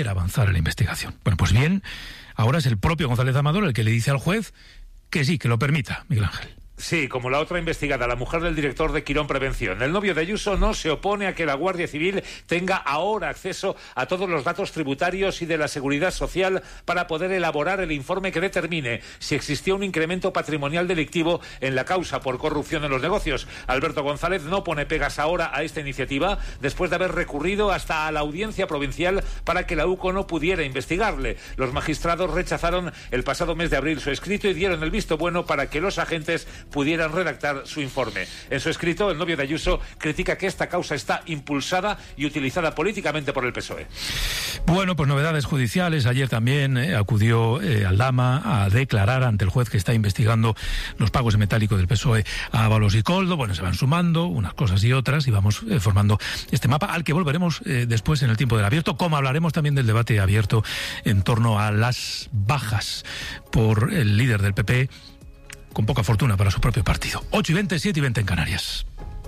poder avanzar en la investigación. Bueno, pues bien, ahora es el propio González Amador el que le dice al juez que sí, que lo permita, Miguel Ángel. Sí, como la otra investigada, la mujer del director de Quirón Prevención. El novio de Ayuso no se opone a que la Guardia Civil tenga ahora acceso a todos los datos tributarios y de la Seguridad Social para poder elaborar el informe que determine si existió un incremento patrimonial delictivo en la causa por corrupción en los negocios. Alberto González no pone pegas ahora a esta iniciativa después de haber recurrido hasta a la Audiencia Provincial para que la UCO no pudiera investigarle. Los magistrados rechazaron el pasado mes de abril su escrito y dieron el visto bueno para que los agentes pudieran redactar su informe. En su escrito, el novio de Ayuso critica que esta causa está impulsada y utilizada políticamente por el PSOE. Bueno, pues novedades judiciales. Ayer también acudió Aldama a declarar ante el juez que está investigando los pagos en metálico del PSOE a Ábalos y Koldo. Bueno, se van sumando unas cosas y otras y vamos formando este mapa al que volveremos después en el tiempo del abierto, como hablaremos también del debate abierto en torno a las bajas por el líder del PP, con poca fortuna para su propio partido. 8:20, 7:20 en Canarias.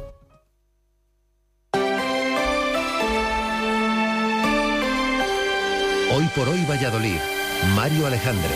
Hoy por hoy Valladolid. Mario Alejandre.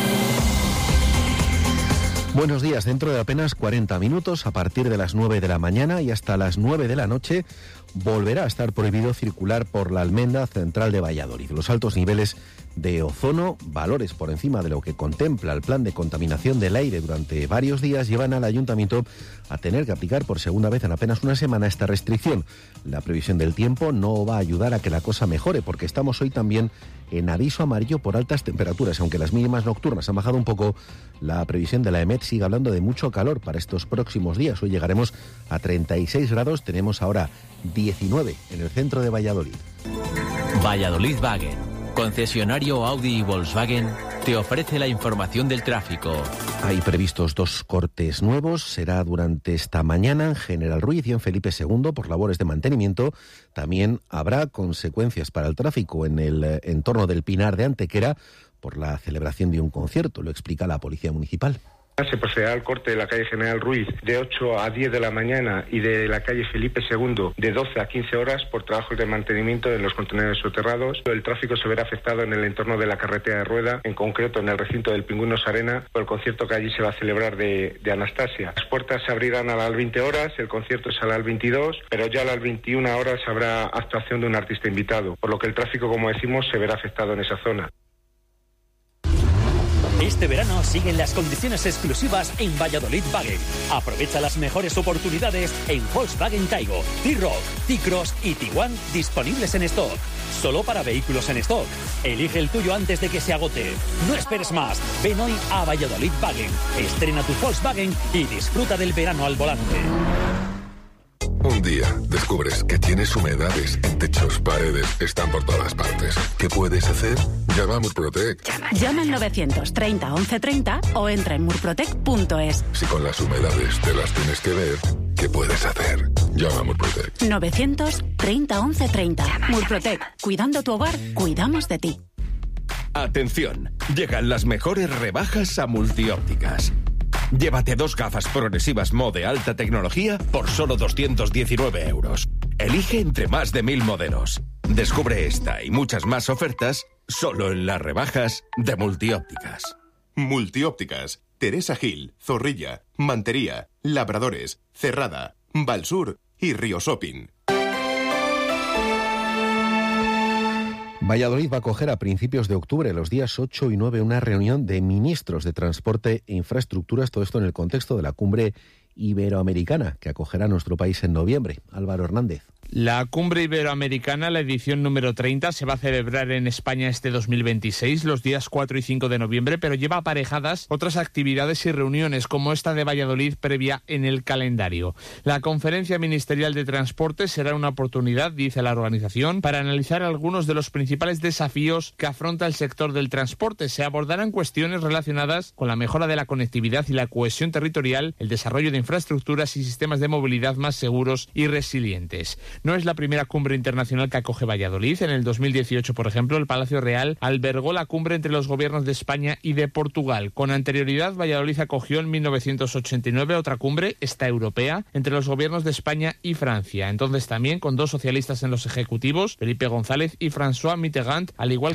Buenos días. Dentro de apenas 40 minutos, a partir de las 9 de la mañana y hasta las 9 de la noche, volverá a estar prohibido circular por la almenda central de Valladolid. Los altos niveles de ozono, valores por encima de lo que contempla el plan de contaminación del aire durante varios días, llevan al ayuntamiento a tener que aplicar por segunda vez en apenas una semana esta restricción. La previsión del tiempo no va a ayudar a que la cosa mejore, porque estamos hoy también en aviso amarillo por altas temperaturas. Aunque las mínimas nocturnas han bajado un poco, la previsión de la EMET sigue hablando de mucho calor para estos próximos días. Hoy llegaremos a 36 grados, tenemos ahora 19 en el centro de Valladolid. Valladolid Wagen, concesionario Audi y Volkswagen, te ofrece la información del tráfico. Hay previstos 2 cortes nuevos. Será durante esta mañana en General Ruiz y en Felipe II por labores de mantenimiento. También habrá consecuencias para el tráfico en el entorno del Pinar de Antequera por la celebración de un concierto, lo explica la Policía Municipal. Se procederá al corte de la calle General Ruiz de 8 a 10 de la mañana y de la calle Felipe II de 12 a 15 horas por trabajos de mantenimiento en los contenedores soterrados. El tráfico se verá afectado en el entorno de la carretera de Rueda, en concreto en el recinto del Pingüinos Arena, por el concierto que allí se va a celebrar de Anastasia. Las puertas se abrirán a las 20 horas, el concierto es a las 22, pero ya a las 21 horas habrá actuación de un artista invitado, por lo que el tráfico, como decimos, se verá afectado en esa zona. Este verano siguen las condiciones exclusivas en Valladolid Wagen. Aprovecha las mejores oportunidades en Volkswagen Taigo, T-Roc, T-Cross y Tiguan disponibles en stock. Solo para vehículos en stock. Elige el tuyo antes de que se agote. No esperes más. Ven hoy a Valladolid Wagen. Estrena tu Volkswagen y disfruta del verano al volante. Un día descubres que tienes humedades en techos, paredes, están por todas partes. ¿Qué puedes hacer? Llama a Murprotec. Llama al 930 1130 o entra en murprotec.es. Si con las humedades te las tienes que ver, ¿qué puedes hacer? Llama a Murprotec. 930 1130. Murprotec. Cuidando tu hogar, cuidamos de ti. Atención, llegan las mejores rebajas a Multiópticas. Llévate 2 gafas progresivas Mo de alta tecnología por solo 219 euros. Elige entre más de 1000 modelos. Descubre esta y muchas más ofertas solo en las rebajas de Multiópticas. Multiópticas, Teresa Gil, Zorrilla, Mantería, Labradores, Cerrada, Valsur y Río Shopping. Valladolid va a acoger a principios de octubre, los días 8 y 9, una reunión de ministros de Transporte e Infraestructuras, todo esto en el contexto de la cumbre iberoamericana que acogerá a nuestro país en noviembre. Álvaro Hernández. La Cumbre Iberoamericana, la edición número 30, se va a celebrar en España este 2026, los días 4 y 5 de noviembre, pero lleva aparejadas otras actividades y reuniones, como esta de Valladolid previa en el calendario. La Conferencia Ministerial de Transporte será una oportunidad, dice la organización, para analizar algunos de los principales desafíos que afronta el sector del transporte. Se abordarán cuestiones relacionadas con la mejora de la conectividad y la cohesión territorial, el desarrollo de infraestructuras y sistemas de movilidad más seguros y resilientes. No es la primera cumbre internacional que acoge Valladolid. En el 2018, por ejemplo, el Palacio Real albergó la cumbre entre los gobiernos de España y de Portugal. Con anterioridad, Valladolid acogió en 1989 otra cumbre, esta europea, entre los gobiernos de España y Francia. Entonces también con 2 socialistas en los ejecutivos, Felipe González y François Mitterrand, al igual